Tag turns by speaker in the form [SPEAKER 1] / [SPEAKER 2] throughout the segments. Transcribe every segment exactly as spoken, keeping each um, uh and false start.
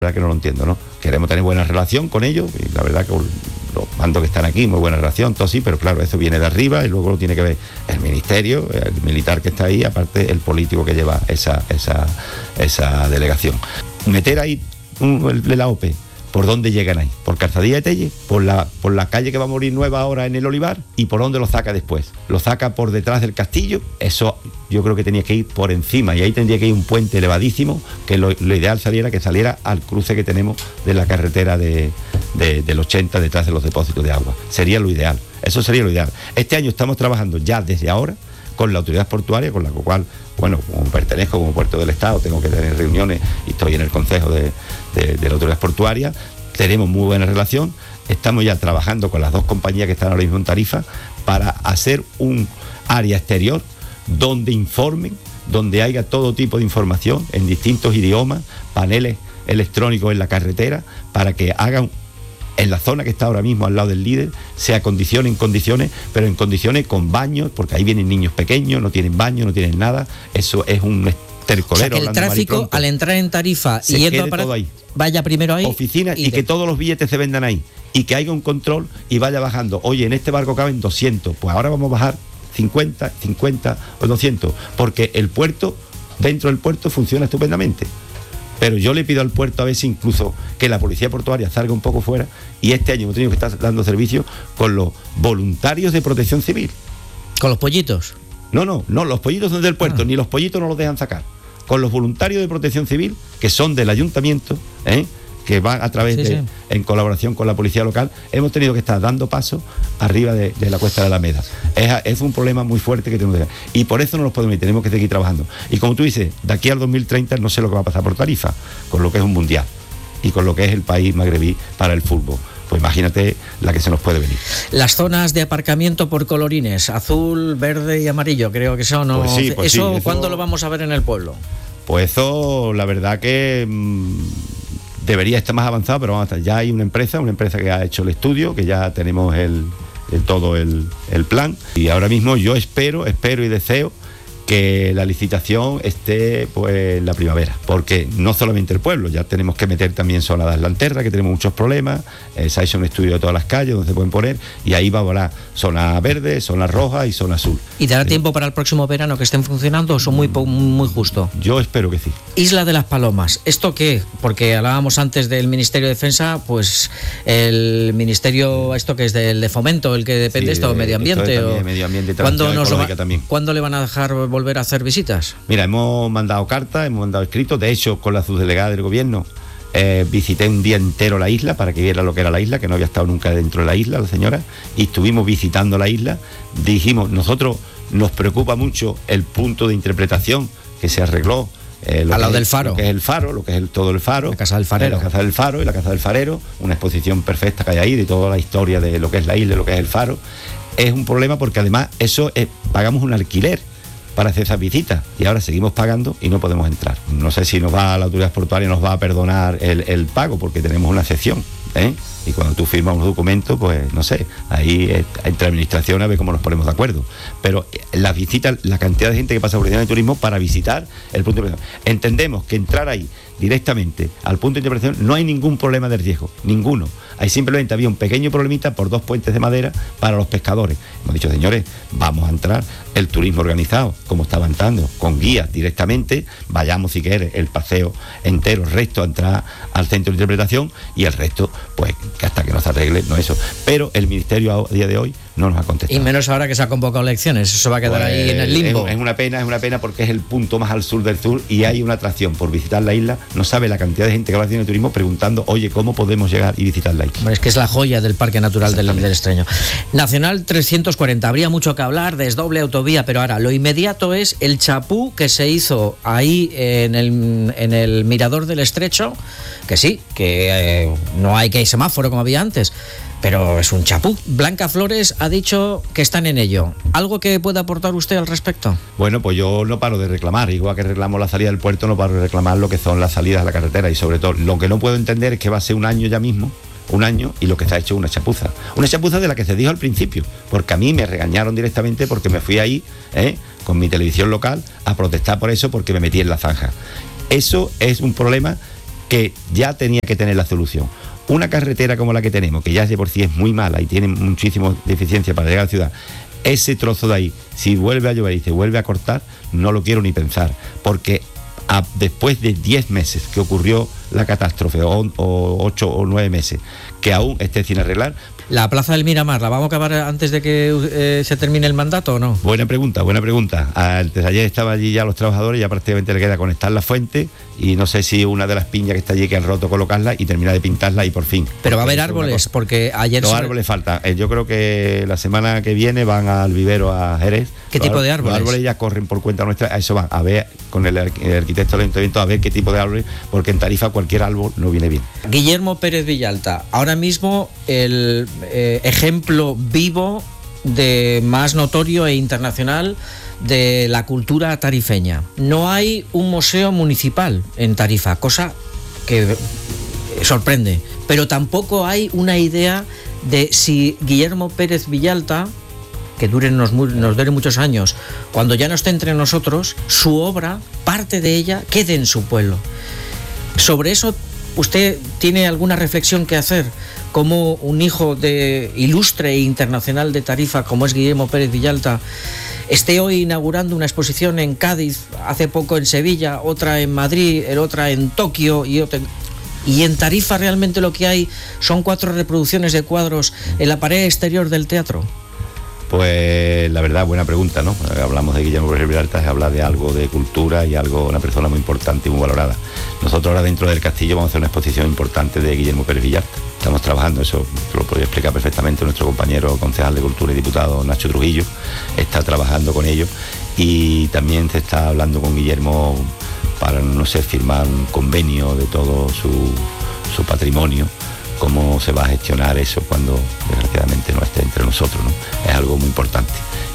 [SPEAKER 1] La verdad que no lo entiendo, ¿no? Queremos tener buena relación con ellos, y la verdad que los mandos que están aquí, muy buena relación, todo sí, pero claro, eso viene de arriba y luego lo tiene que ver el ministerio, el militar que está ahí, aparte el político que lleva esa, esa, esa delegación. Meter ahí un, el, la O P, ¿por dónde llegan ahí? ¿Por Calzadilla de Telle? ¿Por la, por la calle que va a morir nueva ahora en el Olivar? ¿Y por dónde lo saca después? ¿Lo saca por detrás del castillo? Eso yo creo que tenía que ir por encima, y ahí tendría que ir un puente elevadísimo, que lo, lo ideal saliera que saliera al cruce que tenemos de la carretera de, de, del ochenta, detrás de los depósitos de agua. Sería lo ideal, eso sería lo ideal. Este año estamos trabajando ya desde ahora con la autoridad portuaria, con la cual, bueno, como pertenezco como puerto del Estado, tengo que tener reuniones y estoy en el consejo de, de, de la autoridad portuaria, tenemos muy buena relación, estamos ya trabajando con las dos compañías que están ahora mismo en Tarifa para hacer un área exterior donde informen, donde haya todo tipo de información en distintos idiomas, paneles electrónicos en la carretera, para que hagan en la zona que está ahora mismo al lado del líder, se acondicione en condiciones, pero en condiciones con baños, porque ahí vienen niños pequeños, no tienen baño, no tienen nada, eso es un estercolero.
[SPEAKER 2] O sea, que el tráfico al entrar en Tarifa y yendo para
[SPEAKER 1] todo ahí,
[SPEAKER 2] vaya primero ahí,
[SPEAKER 1] oficinas, y, y
[SPEAKER 2] de...
[SPEAKER 1] que todos los billetes se vendan ahí, y que haya un control y vaya bajando. Oye, en este barco caben doscientos, pues ahora vamos a bajar cincuenta, cincuenta o doscientos, porque el puerto, dentro del puerto funciona estupendamente. Pero yo le pido al puerto a veces incluso que la policía portuaria salga un poco fuera, y este año hemos tenido que estar dando servicio con los voluntarios de protección civil.
[SPEAKER 2] ¿Con los pollitos?
[SPEAKER 1] No, no, no, los pollitos son del puerto, ah. ni los pollitos no los dejan sacar. Con los voluntarios de protección civil, que son del ayuntamiento, ¿eh? que van a través sí, de, sí. en colaboración con la policía local, hemos tenido que estar dando paso arriba de, de la Cuesta de la Alameda. Es, es un problema muy fuerte que tenemos que tener, y por eso no los podemos ir, tenemos que seguir trabajando. Y como tú dices, de aquí al dos mil treinta no sé lo que va a pasar por Tarifa, con lo que es un mundial y con lo que es el país magrebí para el fútbol. Pues imagínate la que se nos puede venir.
[SPEAKER 2] Las zonas de aparcamiento por colorines, azul, verde y amarillo, creo que son, ¿no?
[SPEAKER 1] Pues sí, pues
[SPEAKER 2] ¿Eso,
[SPEAKER 1] sí, eso
[SPEAKER 2] cuándo lo vamos a ver en el pueblo?
[SPEAKER 1] Pues eso, la verdad que mmm, debería estar más avanzado, pero vamos a estar. Ya hay una empresa, una empresa que ha hecho el estudio, que ya tenemos el, el todo el, el plan, y ahora mismo yo espero, espero y deseo que la licitación esté pues en la primavera, porque no solamente el pueblo, ya tenemos que meter también zona de Aslanterra, que tenemos muchos problemas, eh, se ha hecho un estudio de todas las calles donde se pueden poner, y ahí va a volar zona verde, zona roja y zona azul.
[SPEAKER 2] ¿Y dará tiempo para el próximo verano que estén funcionando o son muy, muy justo?
[SPEAKER 1] Yo espero que sí.
[SPEAKER 2] Isla de las Palomas, ¿esto qué? Porque hablábamos antes del Ministerio de Defensa, pues el Ministerio, esto que es del de Fomento, el que depende de sí, esto, Medio Ambiente.
[SPEAKER 1] Esto
[SPEAKER 2] o,
[SPEAKER 1] medio ambiente
[SPEAKER 2] ¿cuándo, nos va, también. ¿Cuándo le van a dejar volver a hacer visitas?
[SPEAKER 1] Mira, hemos mandado cartas, hemos mandado escritos, de hecho con la subdelegada del gobierno eh, visité un día entero la isla para que viera lo que era la isla, que no había estado nunca dentro de la isla la señora, y estuvimos visitando la isla. Dijimos, nosotros nos preocupa mucho el punto de interpretación que se arregló Eh, lo
[SPEAKER 2] al lado
[SPEAKER 1] del
[SPEAKER 2] faro,
[SPEAKER 1] lo que es el faro, lo que es el, todo el faro,
[SPEAKER 2] la casa del farero,
[SPEAKER 1] la casa del faro y la casa del farero, una exposición perfecta que hay ahí de toda la historia de lo que es la isla, lo que es el faro. Es un problema porque además eso es, pagamos un alquiler para hacer esas visitas y ahora seguimos pagando y no podemos entrar. No sé si nos va la autoridad portuaria nos va a perdonar el, el pago porque tenemos una excepción, ¿eh? Y cuando tú firmas un documento, pues no sé, ahí entre administración a ver cómo nos ponemos de acuerdo. Pero las visitas, la cantidad de gente que pasa por el de turismo para visitar el punto de interpretación. Entendemos que entrar ahí directamente al punto de interpretación no hay ningún problema de riesgo, ninguno. Ahí simplemente había un pequeño problemita por dos puentes de madera para los pescadores. Hemos dicho, señores, vamos a entrar el turismo organizado, como estaba entrando, con guías directamente, vayamos si quieres el paseo entero, el resto a entrar al centro de interpretación y el resto, pues que hasta que no se arregle, no eso. Pero el Ministerio a día de hoy no nos ha contestado.
[SPEAKER 2] Y menos ahora que se ha convocado elecciones, eso va a quedar pues, ahí en el limbo.
[SPEAKER 1] Es, es una pena, es una pena porque es el punto más al sur del sur y hay una atracción por visitar la isla. No sabe la cantidad de gente que va haciendo turismo preguntando, oye, ¿cómo podemos llegar y visitar la isla?
[SPEAKER 2] Bueno, es que es la joya del Parque Natural del, del Estrecho. Nacional trescientos cuarenta, habría mucho que hablar, desdoble, autovía, pero ahora lo inmediato es el chapú que se hizo ahí en el, en el mirador del Estrecho, que sí, que eh, no hay que hay semáforo como había antes, pero es un chapú. Blanca Flores ha dicho que están en ello. ¿Algo que pueda aportar usted al respecto?
[SPEAKER 1] Bueno, pues yo no paro de reclamar, igual que reclamo la salida del puerto, no paro de reclamar lo que son las salidas a la carretera y sobre todo, lo que no puedo entender es que va a ser un año ya mismo, un año, y lo que se ha hecho es una chapuza. Una chapuza de la que se dijo al principio, porque a mí me regañaron directamente porque me fui ahí, ¿eh? con mi televisión local, a protestar por eso porque me metí en la zanja. Eso es un problema que ya tenía que tener la solución. Una carretera como la que tenemos, que ya de por sí es muy mala y tiene muchísimas deficiencias para llegar a la ciudad, ese trozo de ahí, si vuelve a llover y se vuelve a cortar, no lo quiero ni pensar, porque a, después de diez meses que ocurrió la catástrofe, o, o ocho o nueve meses, que aún esté sin arreglar.
[SPEAKER 2] ¿La Plaza del Miramar la vamos a acabar antes de que eh, se termine el mandato o no?
[SPEAKER 1] Buena pregunta, buena pregunta. Antes de ayer estaban allí ya los trabajadores, ya prácticamente le queda conectar la fuente y no sé si una de las piñas que está allí que han roto colocarla y terminar de pintarla y por fin.
[SPEAKER 2] Pero va a haber árboles, porque ayer...
[SPEAKER 1] Los sobre... árboles faltan. Yo creo que la semana que viene van al vivero a Jerez.
[SPEAKER 2] ¿Qué
[SPEAKER 1] los
[SPEAKER 2] tipo de árboles?
[SPEAKER 1] Los árboles ya corren por cuenta nuestra, a eso van, a ver con el, el arquitecto del ayuntamiento, a ver qué tipo de árboles, porque en Tarifa cualquier árbol no viene bien.
[SPEAKER 2] Guillermo Pérez Villalta, ahora mismo el eh, ejemplo vivo de más notorio e internacional de la cultura tarifeña. No hay un museo municipal en Tarifa, cosa que sorprende, pero tampoco hay una idea de si Guillermo Pérez Villalta, que dure, nos, nos dure muchos años, cuando ya no esté entre nosotros, su obra, parte de ella, quede en su pueblo. Sobre eso, ¿usted tiene alguna reflexión que hacer? Como un hijo de ilustre e internacional de Tarifa, como es Guillermo Pérez Villalta, esté hoy inaugurando una exposición en Cádiz, hace poco en Sevilla, otra en Madrid, otra en Tokio y otra... Y en Tarifa realmente lo que hay son cuatro reproducciones de cuadros en la pared exterior del teatro.
[SPEAKER 1] Pues la verdad, buena pregunta, ¿no? Hablamos de Guillermo Pérez Villalta, es hablar de algo de cultura y algo, una persona muy importante y muy valorada. Nosotros ahora dentro del castillo vamos a hacer una exposición importante de Guillermo Pérez Villalta. Estamos trabajando, eso lo podría explicar perfectamente nuestro compañero concejal de Cultura y diputado Nacho Trujillo, está trabajando con ellos y también se está hablando con Guillermo para, no sé, firmar un convenio de todo su, su patrimonio, cómo se va a gestionar eso cuando desgraciadamente no esté entre nosotros, ¿no? Es algo muy importante.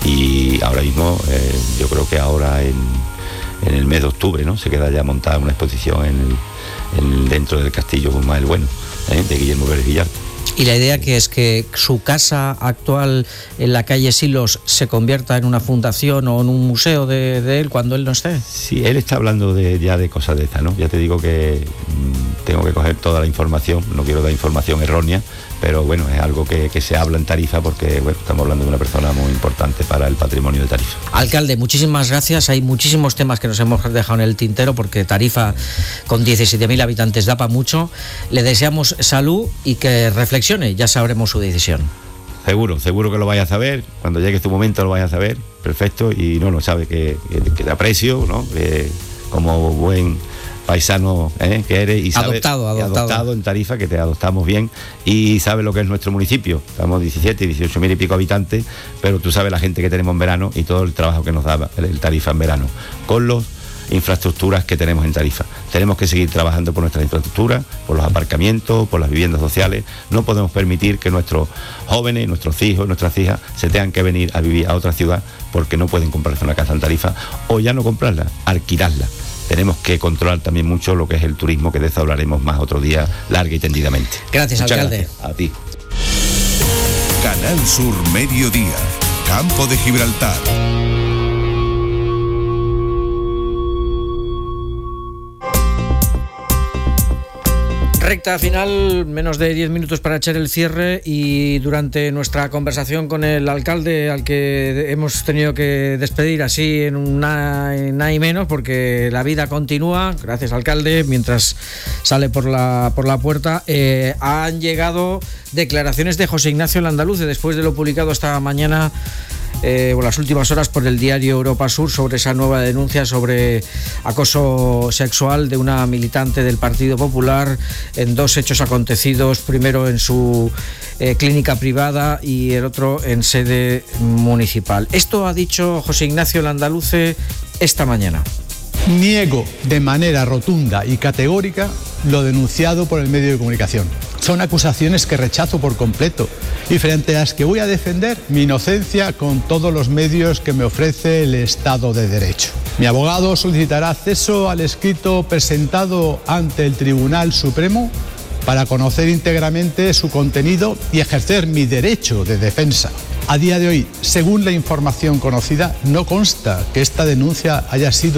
[SPEAKER 1] Y ahora mismo, eh, yo creo que ahora en, en el mes de octubre, ¿no? Se queda ya montada una exposición en el, en, dentro del castillo Guzmán el Bueno, ¿eh? De Guillermo Pérez Villalta.
[SPEAKER 2] Y la idea que es que su casa actual en la calle Silos se convierta en una fundación o en un museo de, de él cuando él no esté.
[SPEAKER 1] Sí, él está hablando de, ya de cosas de estas, ¿no? Ya te digo que mmm, tengo que coger toda la información, no quiero dar información errónea, pero bueno, es algo que, que se habla en Tarifa porque bueno, estamos hablando de una persona muy importante para el patrimonio de Tarifa.
[SPEAKER 2] Alcalde, muchísimas gracias. Hay muchísimos temas que nos hemos dejado en el tintero porque Tarifa con diecisiete mil habitantes da para mucho. Le deseamos salud y que reflexione, ya sabremos su decisión.
[SPEAKER 1] Seguro, seguro que lo vaya a saber, cuando llegue su momento lo vaya a saber, perfecto, y no, no sabe que, que, que te aprecio, ¿no? Que, como buen paisano ¿eh? que eres y sabes,
[SPEAKER 2] adoptado, adoptado.
[SPEAKER 1] adoptado en Tarifa, que te adoptamos bien y sabes lo que es nuestro municipio. Estamos diecisiete, dieciocho mil y pico habitantes, pero tú sabes la gente que tenemos en verano y todo el trabajo que nos da el Tarifa en verano, con las infraestructuras que tenemos en Tarifa. Tenemos que seguir trabajando por nuestras infraestructuras, por los aparcamientos, por las viviendas sociales. No podemos permitir que nuestros jóvenes, nuestros hijos, nuestras hijas se tengan que venir a vivir a otra ciudad porque no pueden comprarse una casa en Tarifa o ya no comprarla, alquilarla. Tenemos que controlar también mucho lo que es el turismo, que de eso hablaremos más otro día, larga y tendidamente.
[SPEAKER 2] Gracias,
[SPEAKER 1] Muchas
[SPEAKER 2] alcalde.
[SPEAKER 1] Gracias a ti.
[SPEAKER 3] Canal Sur Mediodía, Campo de Gibraltar.
[SPEAKER 2] Recta final, menos de diez minutos para echar el cierre y durante nuestra conversación con el alcalde, al que hemos tenido que despedir así en un nada y menos porque la vida continúa, gracias alcalde, mientras sale por la, por la puerta, eh, han llegado declaraciones de José Ignacio Landaluce después de lo publicado esta mañana Eh, bueno, las últimas horas por el diario Europa Sur sobre esa nueva denuncia sobre acoso sexual de una militante del Partido Popular en dos hechos acontecidos, primero en su eh, clínica privada y el otro en sede municipal. Esto ha dicho José Ignacio Landaluce esta mañana.
[SPEAKER 4] Niego de manera rotunda y categórica lo denunciado por el medio de comunicación. Son acusaciones que rechazo por completo y frente a las que voy a defender mi inocencia con todos los medios que me ofrece el Estado de Derecho. Mi abogado solicitará acceso al escrito presentado ante el Tribunal Supremo para conocer íntegramente su contenido y ejercer mi derecho de defensa. A día de hoy, según la información conocida, no consta que esta denuncia haya sido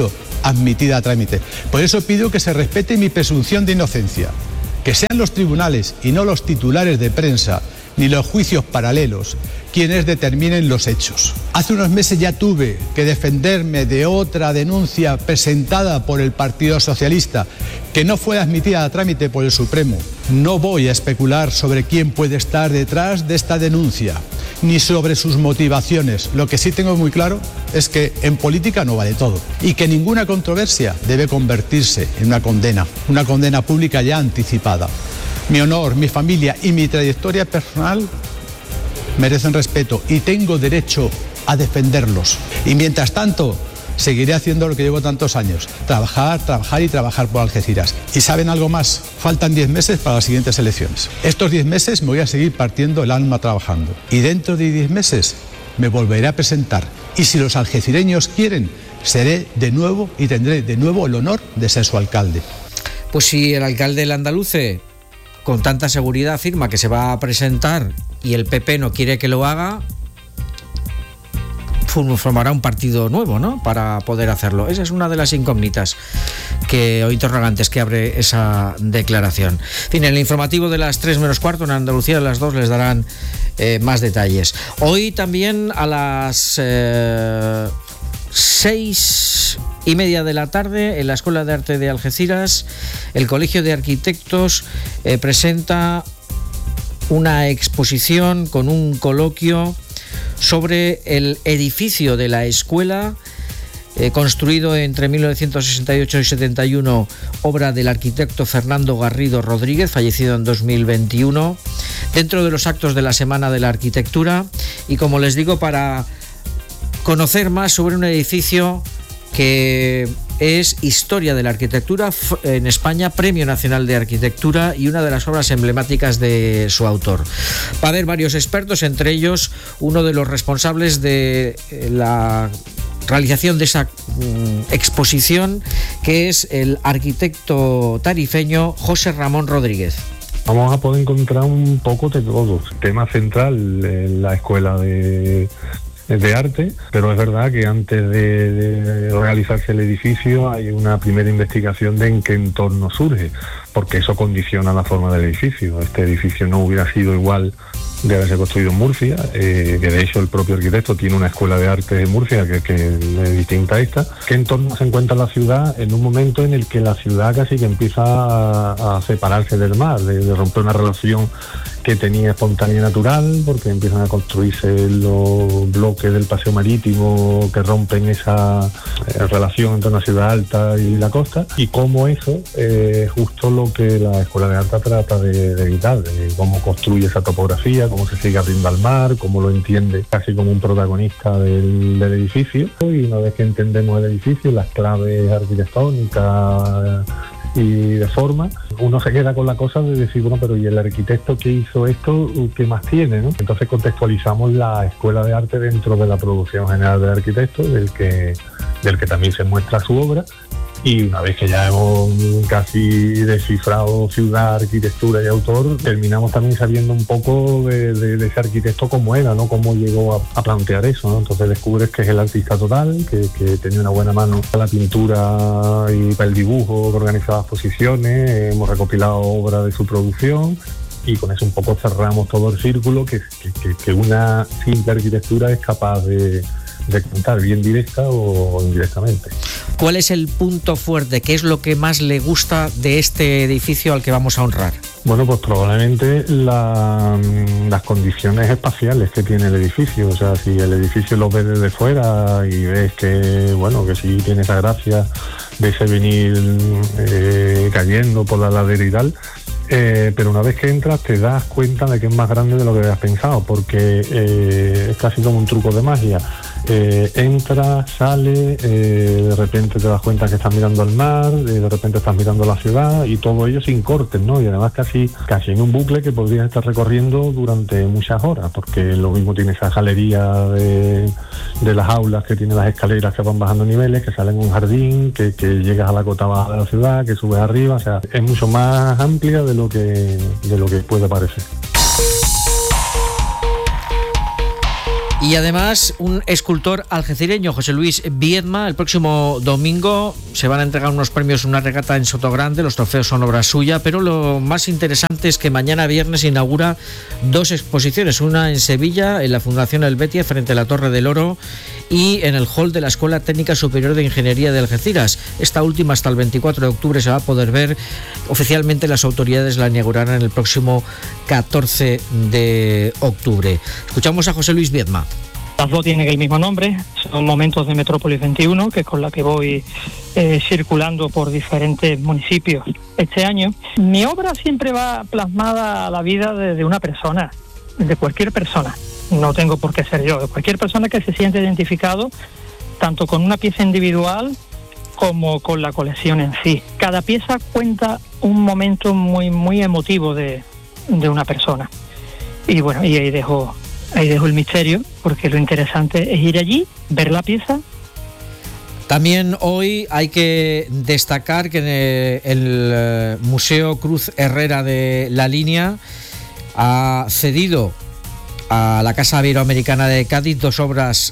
[SPEAKER 4] admitida a trámite. Por eso pido que se respete mi presunción de inocencia, que sean los tribunales y no los titulares de prensa ni los juicios paralelos quienes determinen los hechos. Hace unos meses ya tuve que defenderme de otra denuncia presentada por el Partido Socialista que no fue admitida a trámite por el Supremo. No voy a especular sobre quién puede estar detrás de esta denuncia, ni sobre sus motivaciones. Lo que sí tengo muy claro es que en política no vale todo y que ninguna controversia debe convertirse en una condena, una condena pública ya anticipada. Mi honor, mi familia y mi trayectoria personal merecen respeto y tengo derecho a defenderlos. Y mientras tanto, seguiré haciendo lo que llevo tantos años, trabajar, trabajar y trabajar por Algeciras. ¿Y saben algo más? Faltan diez meses para las siguientes elecciones. Estos diez meses me voy a seguir partiendo el alma trabajando. Y dentro de diez meses me volveré a presentar. Y si los algecireños quieren, seré de nuevo y tendré de nuevo el honor de ser su alcalde.
[SPEAKER 2] Pues si el alcalde del Andaluce con tanta seguridad afirma que se va a presentar y el P P no quiere que lo haga, formará un partido nuevo, ¿no?, para poder hacerlo. Esa es una de las incógnitas que, o interrogantes que abre esa declaración. En fin, en el informativo de las tres menos cuarto en Andalucía, a las dos les darán eh, más detalles. Hoy también a las eh, seis y media de la tarde, en la Escuela de Arte de Algeciras, el Colegio de Arquitectos eh, presenta una exposición con un coloquio sobre el edificio de la escuela, eh, construido entre mil novecientos sesenta y ocho y setenta y uno, obra del arquitecto Fernando Garrido Rodríguez, fallecido en dos mil veintiuno, dentro de los actos de la Semana de la Arquitectura. Y como les digo, para conocer más sobre un edificio que es historia de la arquitectura en España, Premio Nacional de Arquitectura y una de las obras emblemáticas de su autor. Va a haber varios expertos, entre ellos uno de los responsables de la realización de esa mm, exposición, que es el arquitecto tarifeño José Ramón Rodríguez.
[SPEAKER 5] Vamos a poder encontrar un poco de todo. Tema central en la escuela de... de arte, pero es verdad que antes de, de realizarse el edificio hay una primera investigación de en qué entorno surge, porque eso condiciona la forma del edificio. Este edificio no hubiera sido igual de haberse construido en Murcia, eh, que de hecho el propio arquitecto tiene una escuela de arte en Murcia que, que es distinta a esta. ¿Qué entorno se encuentra la ciudad en un momento en el que la ciudad casi que empieza a, a separarse del mar, de, de romper una relación que tenía espontánea y natural, porque empiezan a construirse los bloques del paseo marítimo que rompen esa eh, relación entre una ciudad alta y la costa, y cómo eso es eh, justo lo que la Escuela de Arte trata de, de evitar, de cómo construye esa topografía, cómo se sigue abriendo al mar, cómo lo entiende casi como un protagonista del, del edificio. Y una vez que entendemos el edificio, las claves arquitectónicas y de forma, uno se queda con la cosa de decir, bueno, pero ¿y el arquitecto que hizo esto, qué más tiene, ¿no? Entonces contextualizamos la Escuela de Arte dentro de la producción general del arquitecto, del que, del que también se muestra su obra. Y una vez que ya hemos casi descifrado ciudad, arquitectura y autor, terminamos también sabiendo un poco de, de, de ese arquitecto cómo era, ¿no? Cómo llegó a, a plantear eso, ¿no? Entonces descubres que es el artista total, que, que tenía una buena mano para la pintura y para el dibujo, que organizaba exposiciones, hemos recopilado obras de su producción. Y con eso un poco cerramos todo el círculo que, que, que una simple arquitectura es capaz de, de contar, bien directa o indirectamente.
[SPEAKER 2] ¿Cuál es el punto fuerte? ¿Qué es lo que más le gusta de este edificio al que vamos a honrar?
[SPEAKER 5] Bueno, pues probablemente la, las condiciones espaciales que tiene el edificio. O sea, si el edificio lo ves desde fuera y ves que, bueno, que sí tiene esa gracia de ese venir eh, cayendo por la ladera y tal, Eh, pero una vez que entras te das cuenta de que es más grande de lo que habías pensado, porque eh, es casi como un truco de magia. Eh, entras, sales, eh, de repente te das cuenta que estás mirando al mar, eh, de repente estás mirando la ciudad y todo ello sin cortes, ¿no? Y además casi, casi en un bucle que podrías estar recorriendo durante muchas horas, porque lo mismo tiene esa galería de, de las aulas, que tiene las escaleras que van bajando niveles, que salen en un jardín, que, que llegas a la cota baja de la ciudad, que subes arriba. O sea, es mucho más amplia de lo que de lo que puede parecer.
[SPEAKER 2] Y además un escultor algecireño, José Luis Viedma. El próximo domingo se van a entregar unos premios, una regata en Sotogrande, los trofeos son obra suya, pero lo más interesante es que mañana viernes inaugura dos exposiciones, una en Sevilla, en la Fundación Helvetia, frente a la Torre del Oro, y en el hall de la Escuela Técnica Superior de Ingeniería de Algeciras. Esta última hasta el veinticuatro de octubre se va a poder ver. Oficialmente las autoridades la inaugurarán el próximo catorce de octubre. Escuchamos a José Luis Viedma.
[SPEAKER 6] Las dos tienen el mismo nombre, son Momentos de Metrópolis veintiuno, que es con la que voy eh, circulando por diferentes municipios este año. Mi obra siempre va plasmada a la vida de, de una persona, de cualquier persona. No tengo por qué ser yo, de cualquier persona que se siente identificado tanto con una pieza individual como con la colección en sí. Cada pieza cuenta un momento muy muy emotivo de, de una persona. Y bueno, y ahí dejo, ahí dejo el misterio, porque lo interesante es ir allí, ver la pieza.
[SPEAKER 2] También hoy hay que destacar que en el Museo Cruz Herrera de La Línea ha cedido a la Casa Iberoamericana de Cádiz dos obras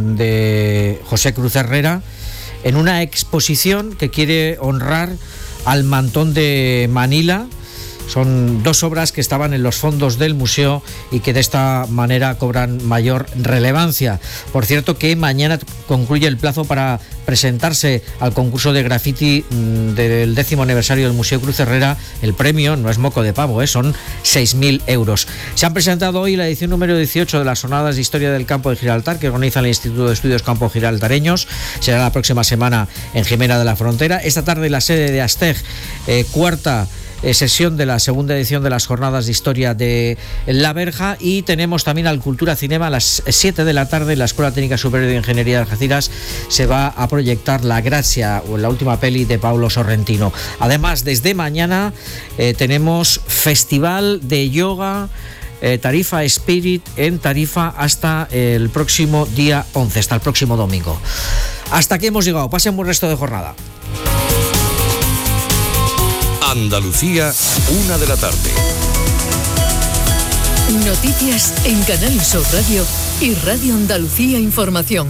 [SPEAKER 2] de José Cruz Herrera en una exposición que quiere honrar al Mantón de Manila. Son dos obras que estaban en los fondos del museo y que de esta manera cobran mayor relevancia. Por cierto, que mañana concluye el plazo para presentarse al concurso de graffiti del décimo aniversario del Museo Cruz Herrera. El premio no es moco de pavo, ¿eh? Son seis mil euros. Se han presentado hoy la edición número dieciocho de las Jornadas de Historia del Campo de Gibraltar, que organiza el Instituto de Estudios Campo Gibraltareños. Será la próxima semana en Jimena de la Frontera. Esta tarde la sede de Asteg, eh, cuarta Eh, sesión de la segunda edición de las Jornadas de Historia de La Verja, y tenemos también al Cultura Cinema a las siete de la tarde en la Escuela Técnica Superior de Ingeniería de Algeciras. Se va a proyectar La Gracia, o la última peli de Paolo Sorrentino. Además, desde mañana eh, tenemos Festival de Yoga eh, Tarifa Spirit en Tarifa hasta el próximo día once, hasta el próximo domingo. Hasta aquí hemos llegado. Pasen buen resto de jornada.
[SPEAKER 3] Andalucía, una de la tarde.
[SPEAKER 7] Noticias en Canal Sur Radio y Radio Andalucía Información.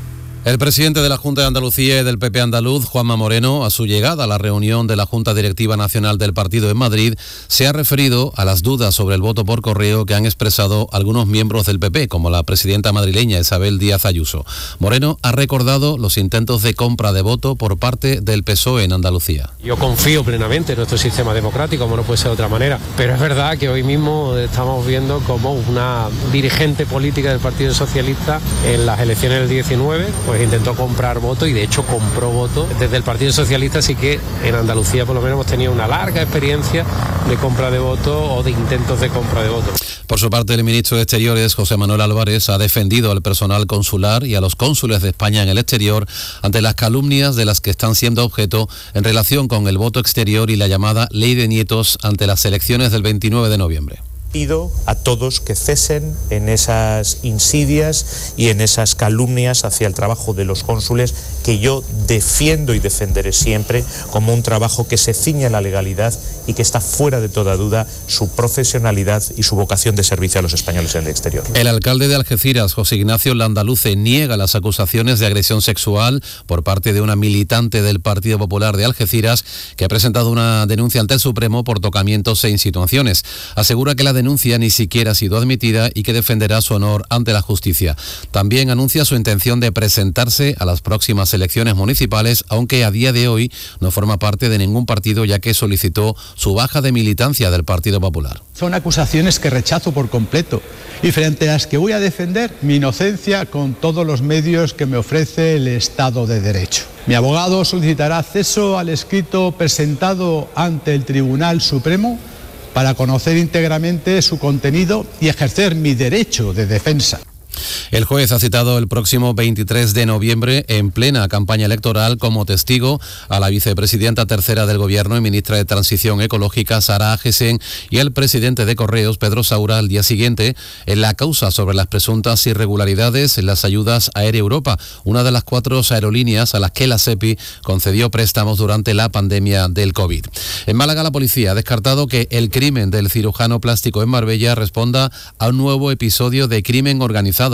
[SPEAKER 8] El presidente de la Junta de Andalucía y del P P andaluz, Juanma Moreno, a su llegada a la reunión de la Junta Directiva Nacional del partido en Madrid, se ha referido a las dudas sobre el voto por correo que han expresado algunos miembros del P P, como la presidenta madrileña Isabel Díaz Ayuso. Moreno ha recordado los intentos de compra de voto por parte del P S O E en Andalucía.
[SPEAKER 9] Yo confío plenamente en nuestro sistema democrático, como no puede ser de otra manera, pero es verdad que hoy mismo estamos viendo como una dirigente política del Partido Socialista en las elecciones del diecinueve, pues intentó comprar votos y de hecho compró votos desde el Partido Socialista. Así que en Andalucía por lo menos hemos tenido una larga experiencia de compra de votos o de intentos de compra de votos.
[SPEAKER 8] Por su parte, el ministro de Exteriores, José Manuel Álvarez, ha defendido al personal consular y a los cónsules de España en el exterior ante las calumnias de las que están siendo objeto en relación con el voto exterior y la llamada Ley de Nietos ante las elecciones del veintinueve de noviembre.
[SPEAKER 10] Pido a todos que cesen en esas insidias y en esas calumnias hacia el trabajo de los cónsules, que yo defiendo y defenderé siempre como un trabajo que se ciñe a la legalidad y que está fuera de toda duda su profesionalidad y su vocación de servicio a los españoles en el exterior.
[SPEAKER 8] El alcalde de Algeciras, José Ignacio Landaluce, niega las acusaciones de agresión sexual por parte de una militante del Partido Popular de Algeciras que ha presentado una denuncia ante el Supremo por tocamientos e insinuaciones. Asegura que la denuncia ni siquiera ha sido admitida y que defenderá su honor ante la justicia. También anuncia su intención de presentarse a las próximas elecciones municipales, aunque a día de hoy no forma parte de ningún partido, ya que solicitó su baja de militancia del Partido Popular.
[SPEAKER 4] Son acusaciones que rechazo por completo y frente a las que voy a defender mi inocencia con todos los medios que me ofrece el Estado de Derecho. Mi abogado solicitará acceso al escrito presentado ante el Tribunal Supremo para conocer íntegramente su contenido y ejercer mi derecho de defensa.
[SPEAKER 8] El juez ha citado el próximo veintitrés de noviembre, en plena campaña electoral, como testigo a la vicepresidenta tercera del Gobierno y ministra de Transición Ecológica, Sara Agesen, y al presidente de Correos, Pedro Saura, al día siguiente, en la causa sobre las presuntas irregularidades en las ayudas a Air Europa, una de las cuatro aerolíneas a las que la SEPI concedió préstamos durante la pandemia del COVID. En Málaga, la policía ha descartado que el crimen del cirujano plástico en Marbella responda a un nuevo episodio de crimen organizado.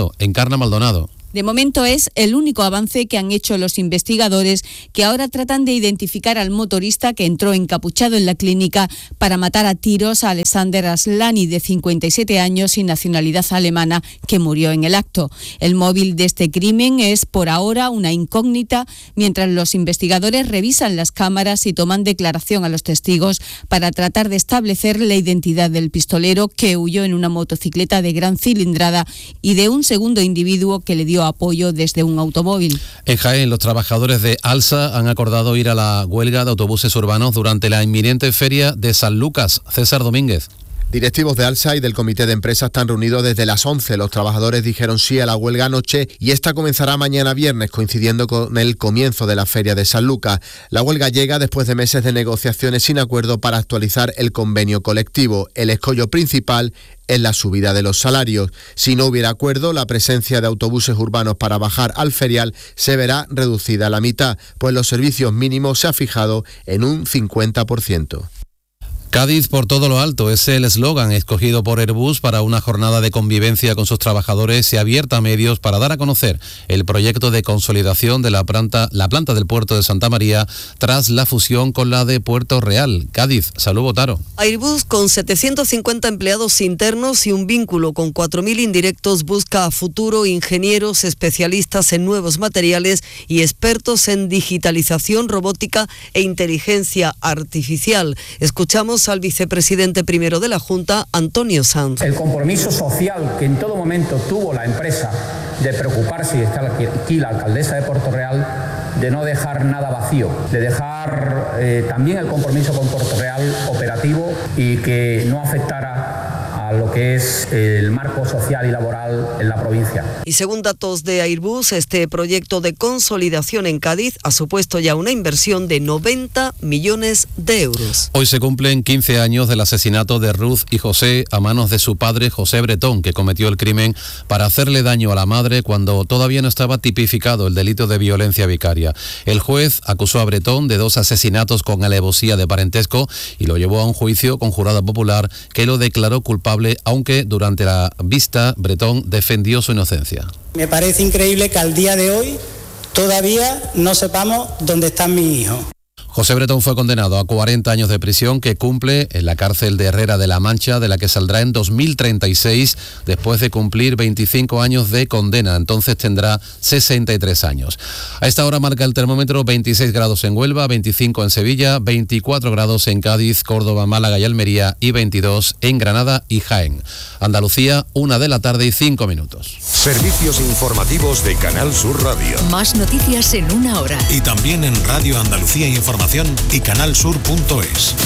[SPEAKER 8] Maldonado. Encarna Maldonado.
[SPEAKER 11] De momento es el único avance que han hecho los investigadores, que ahora tratan de identificar al motorista que entró encapuchado en la clínica para matar a tiros a Alexander Aslani, de cincuenta y siete años y nacionalidad alemana, que murió en el acto. El móvil de este crimen es por ahora una incógnita, mientras los investigadores revisan las cámaras y toman declaración a los testigos para tratar de establecer la identidad del pistolero, que huyó en una motocicleta de gran cilindrada, y de un segundo individuo que le dio apoyo desde un automóvil.
[SPEAKER 8] En Jaén, los trabajadores de ALSA han acordado ir a la huelga de autobuses urbanos durante la inminente feria de San Lucas. César Domínguez.
[SPEAKER 12] Directivos de ALSA y del comité de empresa están reunidos desde las once. Los trabajadores dijeron sí a la huelga anoche y esta comenzará mañana viernes, coincidiendo con el comienzo de la feria de San Lucas. La huelga llega después de meses de negociaciones sin acuerdo para actualizar el convenio colectivo. El escollo principal es la subida de los salarios. Si no hubiera acuerdo, la presencia de autobuses urbanos para bajar al ferial se verá reducida a la mitad, pues los servicios mínimos se ha fijado en un cincuenta por ciento.
[SPEAKER 8] Cádiz por todo lo alto es el eslogan escogido por Airbus para una jornada de convivencia con sus trabajadores y abierta a medios para dar a conocer el proyecto de consolidación de la planta, la planta del puerto de Santa María tras la fusión con la de Puerto Real. Cádiz, Salud Botaro.
[SPEAKER 13] Airbus, con setecientos cincuenta empleados internos y un vínculo con cuatro mil indirectos, busca a futuro ingenieros especialistas en nuevos materiales y expertos en digitalización, robótica e inteligencia artificial. Escuchamos al vicepresidente primero de la Junta, Antonio Sanz.
[SPEAKER 14] El compromiso social que en todo momento tuvo la empresa de preocuparse, y está aquí la alcaldesa de Puerto Real, de no dejar nada vacío, de dejar eh, también el compromiso con Puerto Real operativo y que no afectara a lo que es el marco social y laboral en la provincia.
[SPEAKER 13] Y según datos de Airbus, este proyecto de consolidación en Cádiz ha supuesto ya una inversión de noventa millones de euros.
[SPEAKER 8] Hoy se cumplen quince años del asesinato de Ruth y José a manos de su padre José Bretón, que cometió el crimen para hacerle daño a la madre cuando todavía no estaba tipificado el delito de violencia vicaria. El juez acusó a Bretón de dos asesinatos con alevosía de parentesco y lo llevó a un juicio con jurado popular que lo declaró culpable, aunque durante la vista Bretón defendió su inocencia.
[SPEAKER 15] Me parece increíble que al día de hoy todavía no sepamos dónde están mis hijos.
[SPEAKER 8] José Bretón fue condenado a cuarenta años de prisión que cumple en la cárcel de Herrera de la Mancha, de la que saldrá en dos mil treinta y seis después de cumplir veinticinco años de condena. Entonces tendrá sesenta y tres años. A esta hora marca el termómetro veintiséis grados en Huelva, veinticinco en Sevilla, veinticuatro grados en Cádiz, Córdoba, Málaga y Almería y veintidós en Granada y Jaén. Andalucía, una de la tarde y cinco minutos.
[SPEAKER 3] Servicios informativos de Canal Sur Radio.
[SPEAKER 7] Más noticias en una hora.
[SPEAKER 16] Y también en Radio Andalucía Información y canal sur punto es.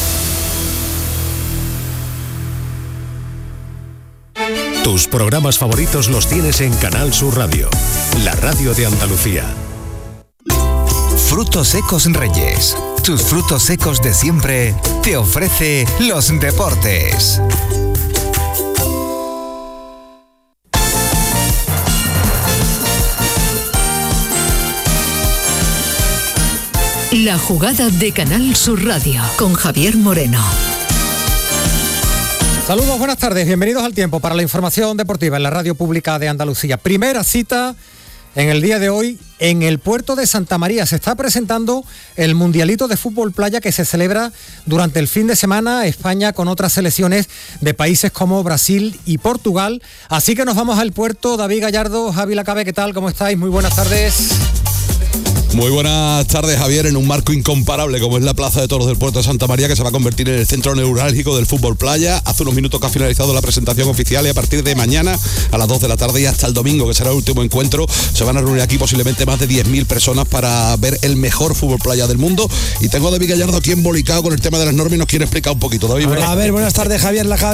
[SPEAKER 16] Tus programas favoritos los tienes en Canal Sur Radio, la radio de Andalucía.
[SPEAKER 17] Frutos Secos Reyes. Tus frutos secos de siempre te ofrece los deportes.
[SPEAKER 7] La jugada de Canal Sur Radio con Javier Moreno.
[SPEAKER 18] Saludos, buenas tardes, bienvenidos al tiempo para la información deportiva en la radio pública de Andalucía. Primera cita en el día de hoy en el puerto de Santa María. Se está presentando el Mundialito de Fútbol Playa que se celebra durante el fin de semana, España con otras selecciones de países como Brasil y Portugal. Así que nos vamos al puerto. David Gallardo, Javi Lacabe, ¿qué tal? ¿Cómo estáis? Muy buenas tardes.
[SPEAKER 19] Muy buenas tardes, Javier, en un marco incomparable como es la Plaza de Toros del Puerto de Santa María, que se va a convertir en el centro neurálgico del fútbol playa. Hace unos minutos que ha finalizado la presentación oficial y a partir de mañana a las dos de la tarde y hasta el domingo, que será el último encuentro, se van a reunir aquí posiblemente más de diez mil personas para ver el mejor fútbol playa del mundo. Y tengo a David Gallardo aquí embolicado con el tema de las normas y nos quiere explicar un poquito. David,
[SPEAKER 20] a ver, buenas tardes, Javier Lacabe.